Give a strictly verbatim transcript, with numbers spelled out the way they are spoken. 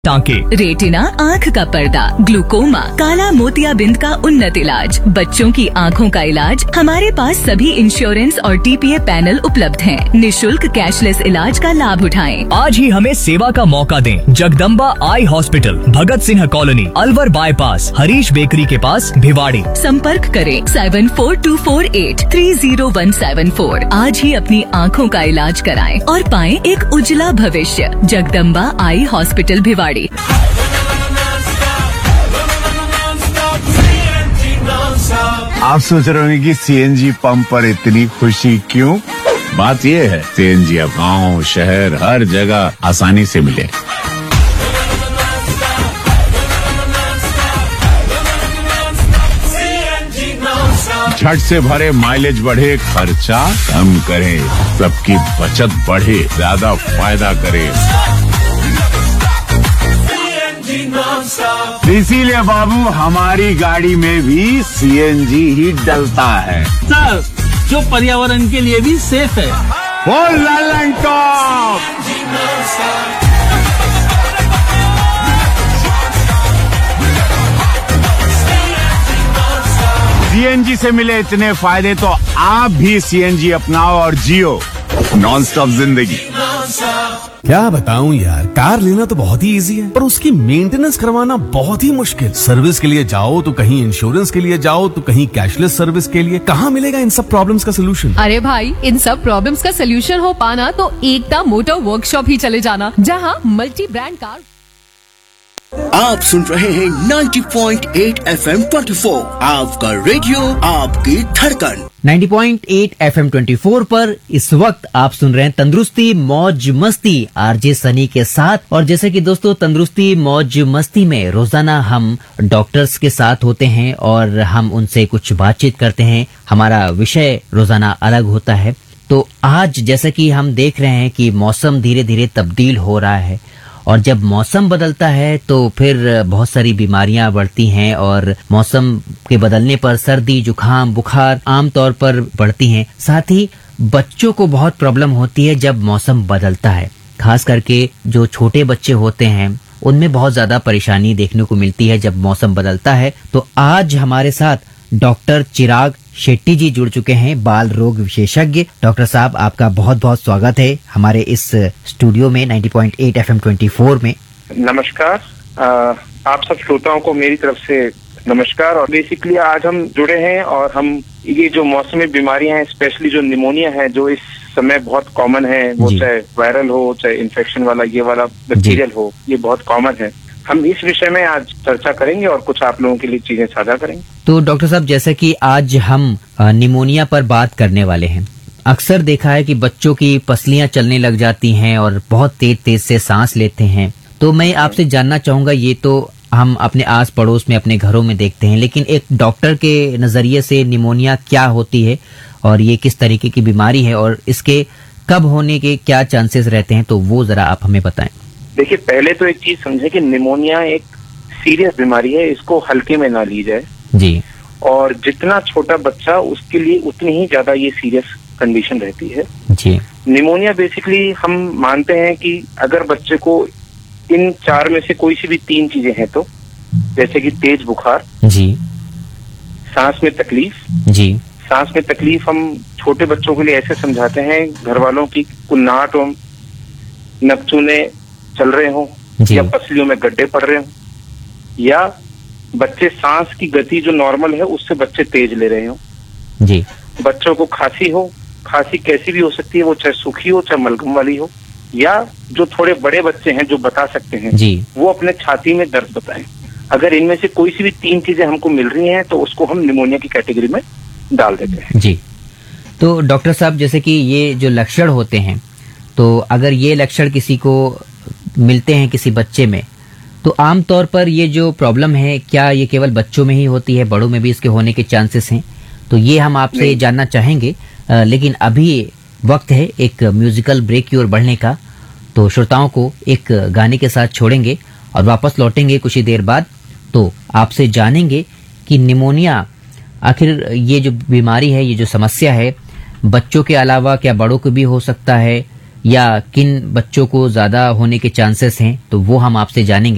टांके, रेटिना आँख का पर्दा, ग्लूकोमा, काला मोतियाबिंद का उन्नत इलाज, बच्चों की आँखों का इलाज। हमारे पास सभी इंश्योरेंस और टीपीए पैनल उपलब्ध हैं। निशुल्क कैशलेस इलाज का लाभ उठाएं। आज ही हमें सेवा का मौका दें। Jagdamba eye hospital, Bhagat Singh colony, Alwar bypass, Harish bakery के पास, भिवाड़ी। संपर्क करें seven four to four eight three zero one seven four. आज ही अपनी आँखों का इलाज कराएं और पाएं एक उज्जवला भविष्य। Jagdamba eye hospital, Bhiwadi. आप सोच रहे होंगे कि सीएनजी पंप पर इतनी खुशी क्यों? बात यह है, सीएनजी अब गाँव शहर हर जगह आसानी से मिले। झट से भरे, माइलेज बढ़े, खर्चा कम करे, सबकी बचत बढ़े, ज्यादा फायदा करे। इसीलिए बाबू हमारी गाड़ी में भी सीएनजी ही डलता है सर, जो पर्यावरण के लिए भी सेफ है। वो ललन टॉप सीएनजी से मिले इतने फायदे तो आप भी सीएनजी अपनाओ और जियो नॉन स्टॉप जिंदगी। क्या बताऊं यार, कार लेना तो बहुत ही इजी है, पर उसकी मेंटेनेंस करवाना बहुत ही मुश्किल। सर्विस के लिए जाओ तो कहीं इंश्योरेंस के लिए जाओ तो कहीं कैशलेस सर्विस के लिए। कहाँ मिलेगा इन सब प्रॉब्लम्स का सोल्यूशन? अरे भाई, इन सब प्रॉब्लम्स का सोल्यूशन हो पाना तो एकता मोटर वर्कशॉप ही चले जाना, जहाँ मल्टी ब्रांड कार। आप सुन रहे हैं ninety point eight F M चौबीस, आपका रेडियो, आपकी धड़कन। Ninety point eight F M चौबीस पर इस वक्त आप सुन रहे हैं तंदुरुस्ती मौज मस्ती आरजे सनी के साथ। और जैसे कि दोस्तों, तंदुरुस्ती मौज मस्ती में रोजाना हम डॉक्टर्स के साथ होते हैं और हम उनसे कुछ बातचीत करते हैं। हमारा विषय रोजाना अलग होता है। तो आज जैसे कि हम देख रहे हैं कि मौसम धीरे धीरे तब्दील हो रहा है, और जब मौसम बदलता है तो फिर बहुत सारी बीमारियां बढ़ती हैं, और मौसम के बदलने पर सर्दी, जुकाम, बुखार आमतौर पर बढ़ती हैं। साथ ही बच्चों को बहुत प्रॉब्लम होती है जब मौसम बदलता है। खास करके जो छोटे बच्चे होते हैं उनमें बहुत ज्यादा परेशानी देखने को मिलती है जब मौसम बदलता है। तो आज हमारे साथ डॉक्टर चिराग शेट्टी जी जुड़ चुके हैं, बाल रोग विशेषज्ञ। डॉक्टर साहब, आपका बहुत बहुत स्वागत है हमारे इस स्टूडियो में ninety point eight F M चौबीस में। नमस्कार, आ, आप सब श्रोताओं को मेरी तरफ से नमस्कार। और बेसिकली आज हम जुड़े हैं और हम ये जो मौसमी बीमारियां हैं, स्पेशली जो निमोनिया है, जो इस समय बहुत कॉमन है, वो चाहे वायरल हो चाहे इन्फेक्शन वाला ये वाला बैक्टीरियल हो, ये बहुत कॉमन है। हम इस विषय में आज चर्चा करेंगे और कुछ आप लोगों के लिए चीजें साझा करेंगे। तो डॉक्टर साहब, जैसे कि आज हम निमोनिया पर बात करने वाले हैं। अक्सर देखा है कि बच्चों की पसलियां चलने लग जाती हैं और बहुत तेज तेज से सांस लेते हैं। तो मैं आपसे जानना चाहूंगा, ये तो हम अपने आस पड़ोस में अपने घरों में देखते हैं, लेकिन एक डॉक्टर के नजरिए से निमोनिया क्या होती है और ये किस तरीके की बीमारी है और इसके कब होने के क्या चांसेस रहते हैं, तो वो जरा आप हमें बताएं। देखिए, पहले तो एक चीज समझे कि निमोनिया एक सीरियस बीमारी है, इसको हल्के में ना ली जाए जी। और जितना छोटा बच्चा उसके लिए उतनी ही ज्यादा ये सीरियस कंडीशन रहती है जी। निमोनिया बेसिकली हम मानते हैं कि अगर बच्चे को इन चार में से कोई सी भी तीन चीजें हैं, तो जैसे कि तेज बुखार जी, सांस में तकलीफ जी। सांस में तकलीफ हम छोटे बच्चों के लिए ऐसे समझाते हैं घर वालों की कुन्नाहट हो, नकचूने चल रहे हो या पसलियों में गड्ढे पड़ रहे हो, या बच्चे सांस की गति जो नॉर्मल है उससे बच्चे तेज ले रहे हो जी। बच्चों को खांसी हो, खांसी कैसी भी हो सकती है, वो चाहे सूखी हो चाहे मलगम वाली हो, या जो थोड़े बड़े बच्चे हैं जो बता सकते हैं जी, वो अपने छाती में दर्द बताएं। अगर इनमें से कोई सी भी तीन चीजें हमको मिल रही हैं तो उसको हम निमोनिया की कैटेगरी में डाल देते हैं जी। तो डॉक्टर साहब, जैसे कि ये जो लक्षण होते हैं, तो अगर ये लक्षण किसी को मिलते हैं किसी बच्चे में, तो आमतौर पर ये जो प्रॉब्लम है, क्या ये केवल बच्चों में ही होती है, बड़ों में भी इसके होने के चांसेस हैं? तो ये हम आपसे जानना चाहेंगे। आ, लेकिन अभी वक्त है एक म्यूजिकल ब्रेक की ओर बढ़ने का, तो श्रोताओं को एक गाने के साथ छोड़ेंगे और वापस लौटेंगे कुछ ही देर बाद। तो आपसे जानेंगे कि निमोनिया आखिर ये जो बीमारी है, ये जो समस्या है, बच्चों के अलावा क्या बड़ों को भी हो सकता है, या किन बच्चों को ज्यादा होने के चांसेस हैं, तो वो हम आपसे जानेंगे।